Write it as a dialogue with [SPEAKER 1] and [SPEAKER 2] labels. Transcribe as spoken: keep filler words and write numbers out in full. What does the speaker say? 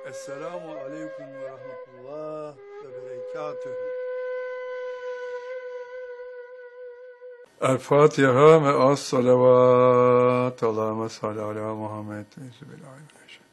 [SPEAKER 1] Esselamu aleyküm ve rahmetullah ve berekatühü. El Fatiha ve as salavat. Allahümme salli ala Muhammed.